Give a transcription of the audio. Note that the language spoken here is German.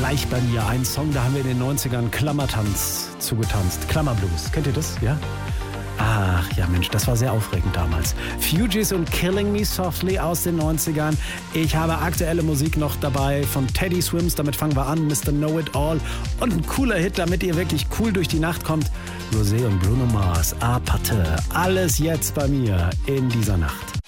gleich bei mir. Ein Song, da haben wir in den 90ern Klammertanz zugetanzt. Klammerblues. Kennt ihr das? Ja? Ach ja, Mensch, das war sehr aufregend damals. Fugees und Killing Me Softly aus den 90ern. Ich habe aktuelle Musik noch dabei von Teddy Swims. Damit fangen wir an. Mr. Know It All. Und ein cooler Hit, damit ihr wirklich cool durch die Nacht kommt. Rosé und Bruno Mars. A Parte. Alles jetzt bei mir in dieser Nacht.